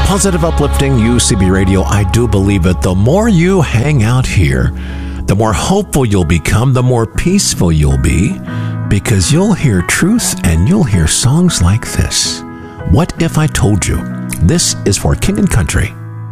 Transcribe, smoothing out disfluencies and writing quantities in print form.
Positive, uplifting UCB Radio. I do believe it. The more you hang out here, the more hopeful you'll become, the more peaceful you'll be, because you'll hear truth and you'll hear songs like this. What if I told you? This is for King and Country.